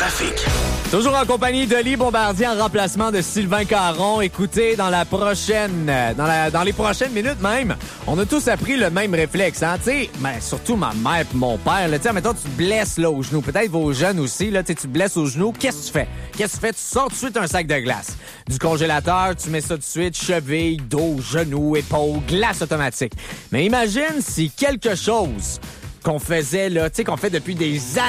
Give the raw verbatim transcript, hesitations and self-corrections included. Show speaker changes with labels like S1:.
S1: trafic.
S2: Toujours en compagnie de Lee Bombardier en remplacement de Sylvain Caron. Écoutez, dans la prochaine, dans, la, dans les prochaines minutes même, on a tous appris le même réflexe, hein. Tu sais, ben, surtout ma mère et mon père. Tu sais, mettons, tu te blesses là au genou. Peut-être vos jeunes aussi. Là, tu te blesses au genou. Qu'est-ce que tu fais? Qu'est-ce que tu fais? Tu sors tout de suite un sac de glace. Du congélateur, tu mets ça tout de suite. Cheville, dos, genou, épaule, glace automatique. Mais imagine si quelque chose qu'on faisait là, tu sais, qu'on fait depuis des années.